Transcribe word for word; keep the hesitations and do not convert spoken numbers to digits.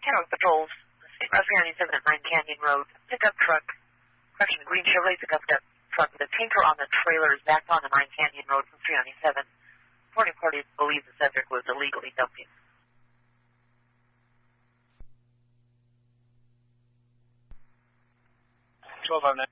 Kennewick patrols State Route three ninety-seven at Mine Canyon Road. Pickup truck, correction, green Chevrolet pickup truck with a tanker on the trailer is backed onto Mine Canyon Road from three ninety-seven. Reporting party believes the subject was illegally dumping. twelve oh nine.